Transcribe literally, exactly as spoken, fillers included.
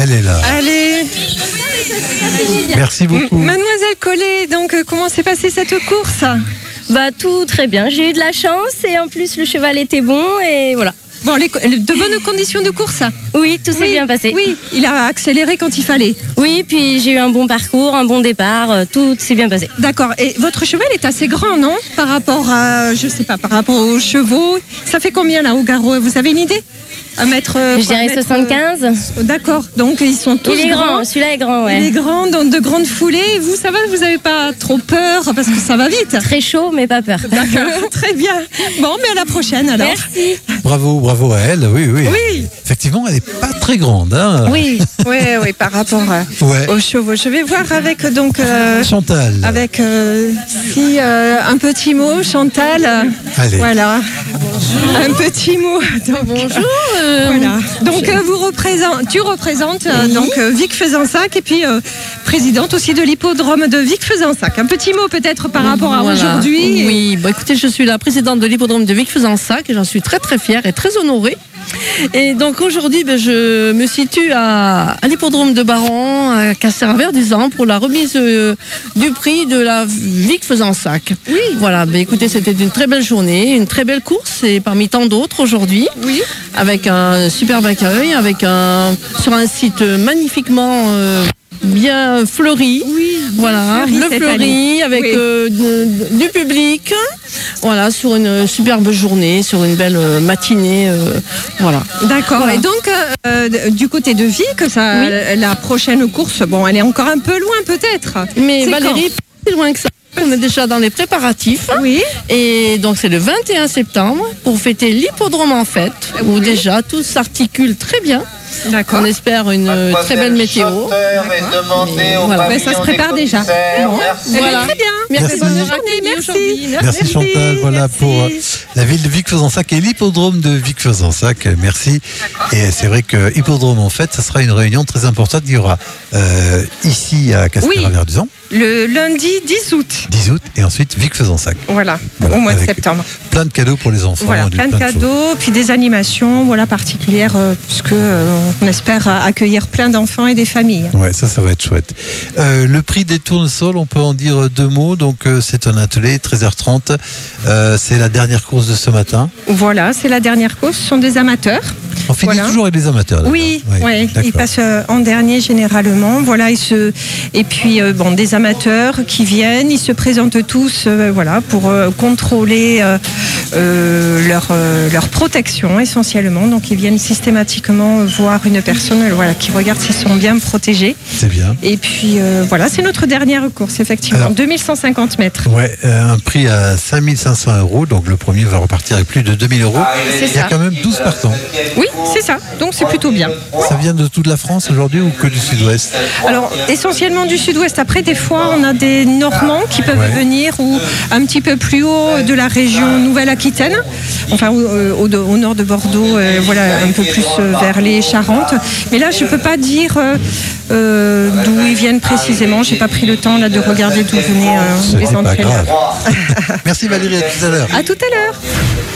Elle est là. Allez. Merci beaucoup. Mademoiselle Collet, donc euh, comment s'est passée cette course? Bah tout très bien, j'ai eu de la chance et en plus le cheval était bon et voilà. Bon, les, de bonnes conditions de course? Oui, tout s'est Oui, bien passé. Oui, il a accéléré quand il fallait. Oui, puis j'ai eu un bon parcours, un bon départ, euh, tout s'est bien passé. D'accord. Et votre cheval est assez grand, non? Par rapport à, je sais pas, par rapport aux chevaux. Ça fait combien là au garrot? Vous avez une idée? Un mètre. Je dirais mètre, soixante-quinze. euh, D'accord. Donc ils sont tous Il est grands. grand, celui-là est grand, ouais. Il est grand, dans de grandes foulées. Et vous, ça va? Vous n'avez pas trop peur parce que ça va vite? Très chaud, mais pas peur. D'accord. Très bien. Bon, mais à la prochaine alors. Merci. Bravo, bravo à elle. Oui, oui. Oui. Effectivement, elle n'est pas très grande. Hein. Oui, oui, oui, par rapport euh, Ouais. aux chevaux. Je vais voir avec donc euh, Chantal. avec euh, si euh, un petit mot, Chantal. Allez. Voilà, un petit mot. Donc, Bonjour. voilà. Donc euh, vous représentez, tu représentes euh, donc euh, Vic Fezensac et puis euh, présidente aussi de l'hippodrome de Vic Fezensac. Un petit mot peut-être par rapport à Voilà. aujourd'hui. Oui, bah écoutez, je suis la présidente de l'hippodrome de Vic Fezensac et j'en suis très très fière et très honorée. Et donc aujourd'hui, ben, je me situe à, à l'hippodrome de Baron, à Castres-Verduzan, pour la remise euh, du prix de la Vic Fezensac. Oui. Voilà, ben, écoutez, c'était une très belle journée, une très belle course, et parmi tant d'autres aujourd'hui, Oui. avec un superbe accueil, avec un, sur un site magnifiquement euh, bien fleuri. Oui, Voilà, fleuri bleu cette fleuri, année. avec Oui. euh, de- du public. Voilà, sur une superbe journée, sur une belle euh, matinée. euh, voilà. D'accord. Voilà. Et donc, euh, du côté de Vic, ça, la prochaine course, bon, elle est encore un peu loin peut-être. Mais C'est Valérie, pas plus loin que ça. On est déjà dans les préparatifs. Oui. Et donc c'est le vingt et un septembre pour fêter l'hippodrome en fête, où déjà tout s'articule très bien. D'accord. On espère une euh, très belle météo. voilà. Ben, ça se prépare déjà. Bon. Eh ben, Voilà. très bien. Merci. Bonne Bonne journée, journée, aujourd'hui. merci. Merci Chantal, voilà merci. pour euh, la ville de Vic-Fezensac et l'hippodrome de Vic-Fezensac. Merci. Et c'est vrai que hippodrome en fait, ça sera une réunion très importante. Il y aura euh, ici à Castres-Verduzan, Le lundi dix août. dix août, et ensuite Vic-Fezensac. Voilà, Voilà, au mois de avec septembre. Plein de cadeaux pour les enfants. Voilà, du- plein de choses. cadeaux, puis des animations, voilà, particulières, euh, puisque euh, on espère euh, accueillir plein d'enfants et des familles. Ouais, ça, ça va être chouette. Euh, le prix des tournesols, on peut en dire deux mots. Donc, euh, c'est un atelier, treize heures trente. Euh, c'est la dernière course de ce matin. Voilà, c'est la dernière course, ce sont des amateurs. On finit Voilà. toujours avec les amateurs. là-bas. Oui, Ouais, ouais, d'accord. ils passent euh, en dernier généralement. Voilà, ils se... Et puis, euh, bon, des amateurs qui viennent, ils se présentent tous euh, voilà, pour euh, contrôler euh, euh, leur, euh, leur protection essentiellement. Donc, ils viennent systématiquement voir une personne euh, voilà, qui regarde s'ils sont bien protégés. C'est bien. Et puis, euh, voilà, c'est notre dernière course, effectivement, Alors- deux mille cent cinquante mètres. Ouais, euh, un prix à cinq mille cinq cents euros. Donc, le premier va repartir avec plus de deux mille euros. C'est Il y a ça. quand même douze partants. Oui, c'est ça. Donc, c'est plutôt bien. Ça vient de toute la France aujourd'hui ou que du sud-ouest? Alors, essentiellement du sud-ouest. Après, des fois, on a des Normands qui peuvent Ouais. venir ou un petit peu plus haut de la région Nouvelle-Aquitaine, enfin au, au- au nord de Bordeaux, euh, voilà, un peu plus euh, vers les Charentes. Mais là, je ne peux pas dire euh, euh, d'où ils viennent précisément. J'ai pas pris le temps là de regarder d'où venaient euh, Ce les n'est pas entraîneurs. grave. Merci Valérie, à tout à l'heure. À tout à l'heure.